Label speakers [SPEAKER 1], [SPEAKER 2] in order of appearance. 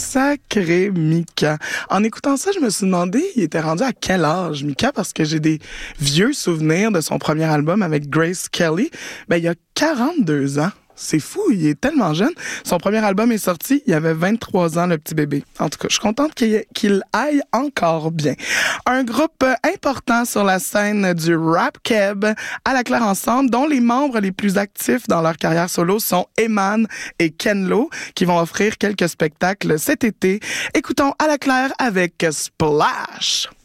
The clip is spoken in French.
[SPEAKER 1] Sacré Mika. En écoutant ça, je me suis demandé, il était rendu à quel âge, Mika? Parce que j'ai des vieux souvenirs de son premier album avec Grace Kelly. Il y a 42 ans. C'est fou, il est tellement jeune. Son premier album est sorti, il avait 23 ans, le petit bébé. En tout cas, je suis contente qu'il aille encore bien. Un groupe important sur la scène du rap keb, À la Claire Ensemble, dont les membres les plus actifs dans leur carrière solo sont Eman et Ken Lo, qui vont offrir quelques spectacles cet été. Écoutons À la Claire avec Splash.